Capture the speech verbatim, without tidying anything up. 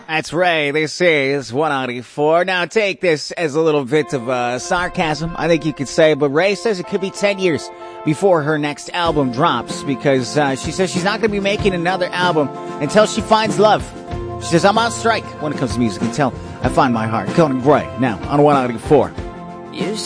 That's right. This is one ninety-four. Now take this as a little bit of uh, sarcasm, I think you could say, but Ray says it could be ten years before her next album drops because uh, she says she's not going to be making another album until she finds love. She says, I'm on strike when it comes to music until I find my heart. Conan Gray now on one ninety-four. You